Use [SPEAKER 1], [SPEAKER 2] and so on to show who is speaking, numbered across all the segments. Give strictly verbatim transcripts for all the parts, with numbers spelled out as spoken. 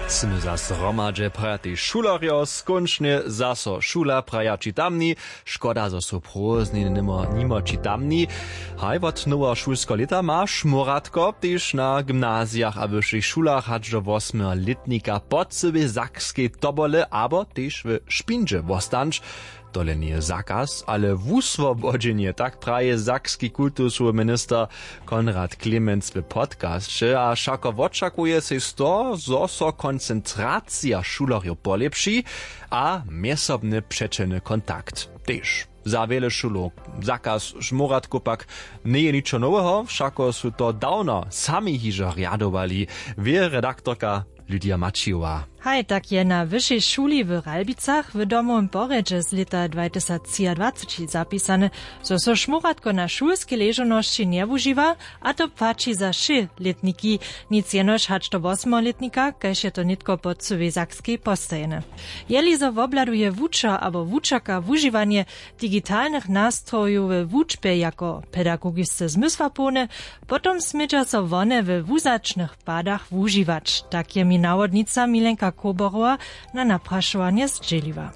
[SPEAKER 1] Sme zas hromadže prajatý šularjo, skončne zaso šula praja čitamni, škoda, zo sú prózni nimo, nimo čitamni. Haj, od novo šulsko leta má Šmoradko, tyž na gymnazjach a vyšších šulach hač do osmého letnika pod sebe zakskej tobole, abo tyž v špindže vostanč. Tole nie je zakaz, ale vusvobodženie, tak praje zakski kultusový minister Konrad Klemenc v podcastče a šako očakuje se z to, zo so koncentrácia šulerjo polepší a mesobny przeczeny kontakt tež. Za wiele šulov zakaz Šmoradko pak nie je ničo nového, všako sú to dawno sami hižo riadovali, wie redaktorka Lydia Maciejová.
[SPEAKER 2] Haj, tak je na wyższej szuli w Ralbicach w domu Boredzie z lata dwa tysiące dwadzieścia zapisane, że so Šmoradko na szulskie leżoności nie używa, a to płaci za szy letniki, nic jenoż hacz do osmoletnika, kaž je to nitko pod sobie zakskiej postajene. Jeli zo wobladuje wucza albo wuczaka w używanie digitalnych nastrojów w wuczbie jako pedagogiczne zmysłapone, potom smydza so one w wuzacznych padach używać. Tak je mi nawodnica Milenka Koborowa na napraszovanie zdželiva.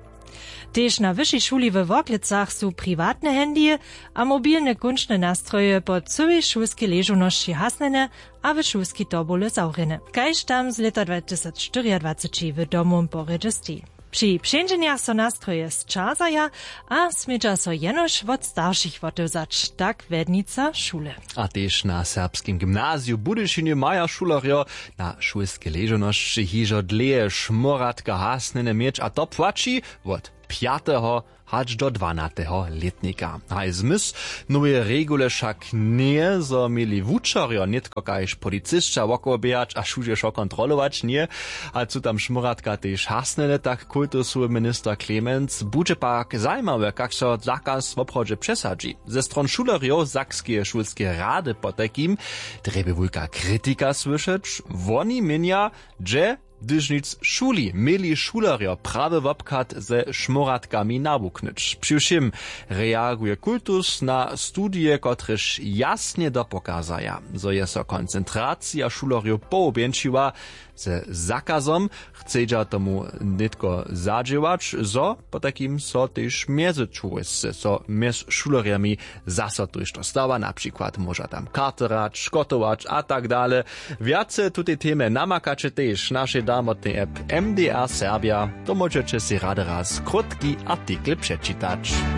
[SPEAKER 2] Tež na vyššej šuli w Woklicach sú privátne handije a mobilne kunčne nastroje pod celej šulskej ležonosti hasnene a v šulskej tobole zaurene. Kajž tam z leta dwa tysiące dwadzieścia w domu Boredzie stí. Przy przędzeniach so nastroje zčasaja a smydža so jenož od starších wotewzać, tak wednica šule.
[SPEAKER 1] A tež na serbskim gimnazju Budyšinie maja šulerjo na šulske ležonosti hižo dleje Šmoradka hasnene mieć, a to płaci od piatého hač do dvanátého letnika. Haj zmys nowe regule však nie, zo mieli wučarjo nitko kajž policistka wokobejać a šužešo kontrolować nie, a co tam Šmoradka tež hasnene, tak kultusowy minister Klemenc budže pak zajmawe, kak so zakaz w obchodze przesadzi. Ze stron šulerjo Sakskie šulskie rady potekim drebe wulka kritika słyszeć, woni mienia, że gdyż nic szuli mieli šulerjo prawy wobkat ze Šmoradkami nawuknyć. Přiwšim reaguje kultus na studie, kotryż jasnie dopokazaja, zo je so koncentracja šulerjo poobjęciła ze zakazom, chcedza tomu nitko zadźewać, zo po takim so też międzyczułysce, so między šulerjami zaso tuż to stawa, na przykład może tam karterać, szkotować a tak dalej. Wiace tutaj temy namakacie też naszej damotnej app M D R Serbia, to możecie si rady raz krótki artykel przeczytać.